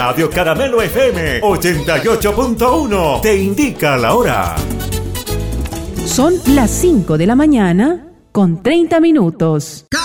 Radio Caramelo FM 88.1 te indica la hora. Son las 5 de la mañana con 30 minutos.